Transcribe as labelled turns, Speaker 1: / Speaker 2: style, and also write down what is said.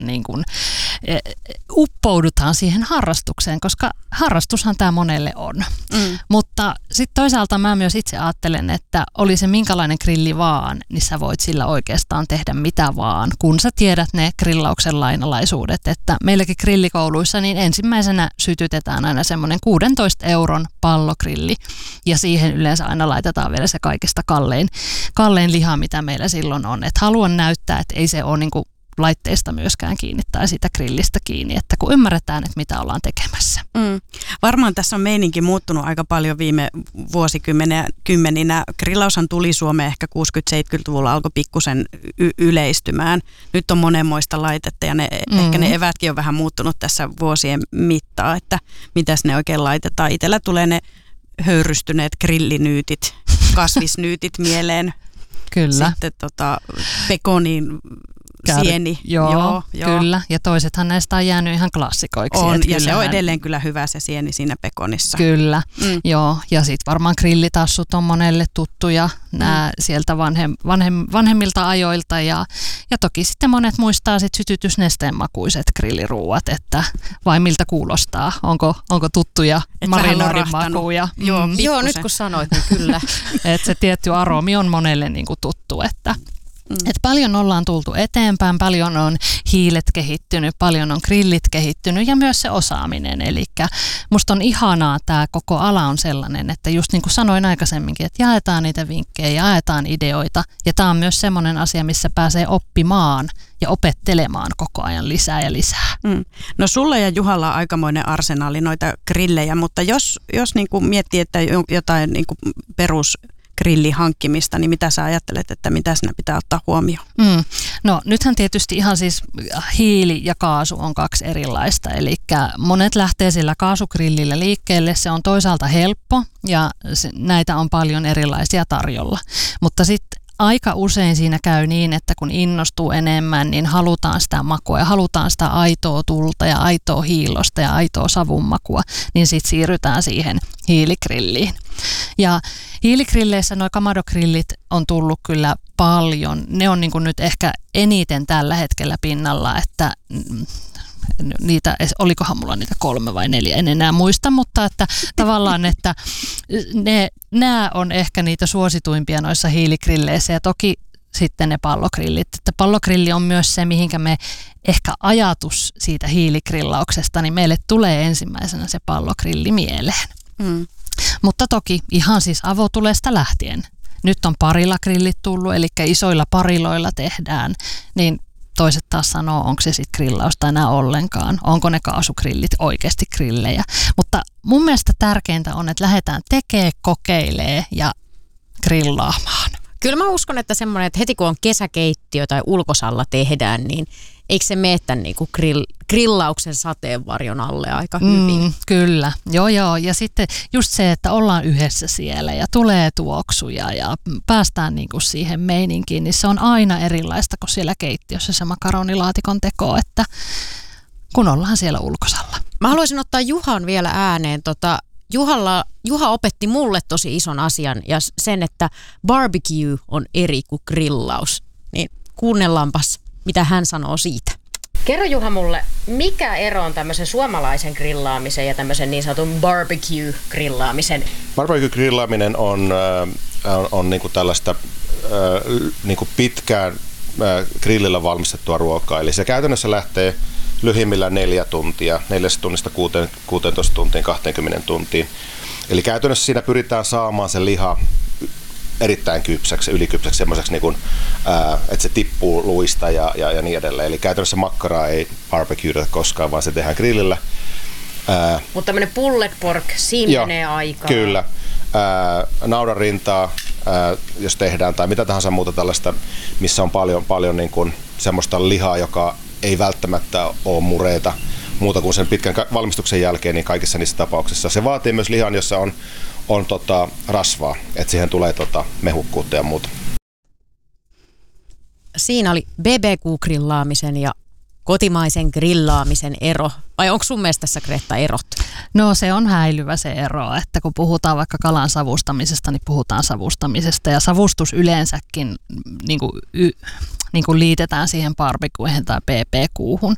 Speaker 1: niin kuin, uppoudutaan siihen harrastukseen, koska harrastushan tämä monelle on. Mutta sitten toisaalta mä myös itse ajattelen, että oli se minkälainen grilli vaan, niin sä voit sillä oikeastaan tehdä mitä vaan, kun sä tiedät ne grillauksen lainalaisuudet. Että meilläkin grillikouluissa niin ensimmäisenä sytytetään aina semmoinen 16 € pallogrilli ja siihen yleensä aina laitetaan vielä se kaikista kallein liha, mitä meillä silloin on. Et haluan näyttää, että ei se ole niinku laitteista myöskään kiinni tai siitä grillistä kiinni, että kun ymmärretään, että mitä ollaan tekemässä.
Speaker 2: Varmaan tässä on meininki muuttunut aika paljon viime vuosikymmeninä. Grillaushan tuli Suomeen ehkä 60-70-luvulla, alkoi pikkusen yleistymään. Nyt on monenmoista laitetta ja ehkä ne evätkin on vähän muuttunut tässä vuosien mittaan, että mitäs ne oikein laitetaan. Itsellä tulee ne höyrystyneet grillinyytit, kasvisnyytit mieleen.
Speaker 1: Kyllä.
Speaker 2: Sitten pekonin sieni.
Speaker 1: Joo, kyllä. Ja toisethan näistä on jäänyt ihan klassikoiksi.
Speaker 2: On, ja se on edelleen kyllä hyvä se sieni siinä pekonissa.
Speaker 1: Kyllä, joo. Ja sitten varmaan grillitassut on monelle tuttuja nämä sieltä vanhemmilta ajoilta. Ja toki sitten monet muistaa sit sytytysnesteen makuiset grilliruuat, että vai miltä kuulostaa. Onko tuttuja marinaadin makuja?
Speaker 3: Joo, nyt kun sanoit, niin kyllä.
Speaker 1: Että se tietty aromi on monelle niinku tuttu, että paljon ollaan tultu eteenpäin, paljon on hiilet kehittynyt, paljon on grillit kehittynyt ja myös se osaaminen. Eli musta on ihanaa, tämä koko ala on sellainen, että just niin kuin sanoin aikaisemminkin, että jaetaan niitä vinkkejä, jaetaan ideoita ja tämä on myös semmoinen asia, missä pääsee oppimaan ja opettelemaan koko ajan lisää ja lisää.
Speaker 2: No sulla ja Juhalla on aikamoinen arsenaali noita grillejä, mutta jos niin kuin miettii, että jotain niin kuin grillin hankkimista, niin mitä sä ajattelet, että mitä siinä pitää ottaa huomioon?
Speaker 1: No nythän tietysti ihan siis hiili ja kaasu on kaksi erilaista, eli monet lähtee sillä kaasugrillillä liikkeelle, se on toisaalta helppo ja näitä on paljon erilaisia tarjolla, mutta sitten aika usein siinä käy niin, että kun innostuu enemmän, niin halutaan sitä makua ja halutaan sitä aitoa tulta ja aitoa hiilosta ja aitoa savunmakua, niin sitten siirrytään siihen hiiligrilliin. Ja hiiligrilleissä nuo Kamado-grillit on tullut kyllä paljon. Ne on niin kuin nyt ehkä eniten tällä hetkellä pinnalla, että niitä, olikohan mulla niitä 3 vai 4, en enää muista, mutta että tavallaan, että nämä on ehkä niitä suosituimpia noissa hiiligrilleissä ja toki sitten ne pallogrillit. Että pallogrilli on myös se, mihinkä me ehkä ajatus siitä hiiligrillauksesta, niin meille tulee ensimmäisenä se pallogrilli mieleen. Mutta toki ihan siis avotulesta lähtien. Nyt on parilla-grillit tullut, eli isoilla pariloilla tehdään, niin toiset taas sanoo, onko se sitten grillausta enää ollenkaan, onko ne kaasugrillit oikeasti grillejä. Mutta mun mielestä tärkeintä on, että lähdetään tekemään, kokeilee ja grillaamaan.
Speaker 3: Kyllä mä uskon, että semmoinen, että heti kun on kesäkeittiö tai ulkosalla tehdään, niin eikö se mene tämän niin kuin grillauksen sateenvarjon alle aika hyvin?
Speaker 1: Kyllä, joo. Ja sitten just se, että ollaan yhdessä siellä ja tulee tuoksuja ja päästään niin kuin siihen meininkiin, niin se on aina erilaista kuin siellä keittiössä se makaronilaatikon teko, että kun ollaan siellä ulkosalla.
Speaker 3: Mä haluaisin ottaa Juhan vielä ääneen. Juha opetti mulle tosi ison asian ja sen, että barbecue on eri kuin grillaus. Niin kuunnellaanpas, mitä hän sanoo siitä. Kerro Juha mulle, mikä ero on tämmöisen suomalaisen grillaamisen ja tämmöisen niin sanotun barbecue-grillaamisen?
Speaker 4: Barbecue-grillaaminen on niinku tällaista niinku pitkään grillillä valmistettua ruokaa. Eli se käytännössä lähtee lyhimmillään 4 tuntia, 4 tunnista 16 tuntiin, 20 tuntiin. Eli käytännössä siinä pyritään saamaan se liha erittäin kypsäksi, ylikypsäksi, semmoiseksi, niin että se tippuu luista ja niin edelleen. Eli käytännössä makkaraa ei barbecueta koskaan, vaan se tehdään grillillä.
Speaker 3: Mutta tämmöinen pulled pork, siinä menee aikaa.
Speaker 4: Kyllä. Naudanrintaa, jos tehdään, tai mitä tahansa muuta tällaista, missä on paljon niin kuin semmoista lihaa, joka ei välttämättä ole mureita muuta kuin sen pitkän valmistuksen jälkeen, niin kaikissa niissä tapauksissa. Se vaatii myös lihan, jossa on rasvaa, että siihen tulee mehukkuutta ja muuta.
Speaker 3: Siinä oli BBQ-grillaamisen ja kotimaisen grillaamisen ero. Vai onko sun mielestä tässä, Greta, erot?
Speaker 1: No se on häilyvä se ero, että kun puhutaan vaikka kalan savustamisesta, niin puhutaan savustamisesta ja savustus yleensäkin niin kuin liitetään siihen barbecuehen tai BBQhun.